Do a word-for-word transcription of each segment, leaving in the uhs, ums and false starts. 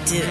do.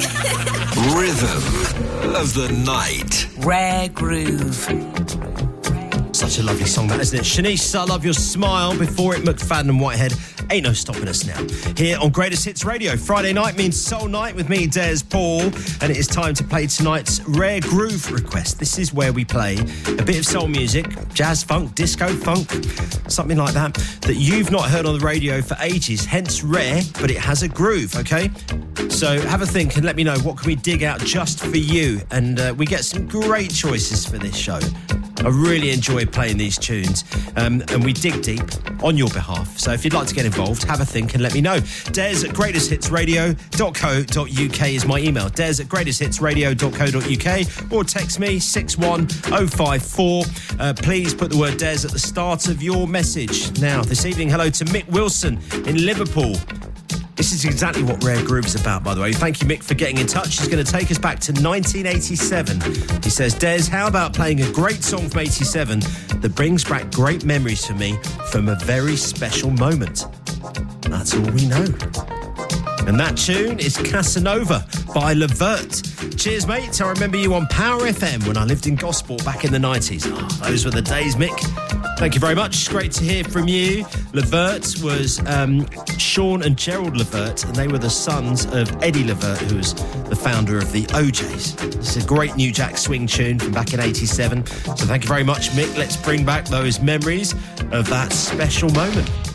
Rhythm of the night. Rare Groove. Such a lovely song, that, isn't it? Shanice, I Love Your Smile. Before it, McFadden and Whitehead. Ain't no stopping us now. Here on Greatest Hits Radio. Friday night means Soul Night with me, Des Paul. And it is time to play tonight's Rare Groove request. This is where we play a bit of soul music, jazz funk, disco funk, something like that, that you've not heard on the radio for ages. Hence rare, but it has a groove, okay? So have a think and let me know what can we dig out just for you. And uh, we get some great choices for this show. I really enjoy playing these tunes, um, and we dig deep on your behalf. So if you'd like to get involved, have a think and let me know. Des at greatest hits radio dot co dot uk is my email. Des at greatest hits radio dot co dot uk, or text me six one oh five four. Uh, please put the word Des at the start of your message. Now, this evening, hello to Mick Wilson in Liverpool. This is exactly what Rare Groove is about, by the way. Thank you, Mick, for getting in touch. He's going to take us back to nineteen eighty-seven. He says, Des, how about playing a great song from eighty-seven that brings back great memories for me from a very special moment? That's all we know. And that tune is Casanova by Levert. Cheers, mate. I remember you on Power F M when I lived in Gosport back in the nineties. Oh, those were the days, Mick. Thank you very much. It's great to hear from you. Levert was um, Sean and Gerald Levert, and they were the sons of Eddie Levert, who was the founder of the O Js. It's a great New Jack Swing tune from back in eighty-seven. So thank you very much, Mick. Let's bring back those memories of that special moment.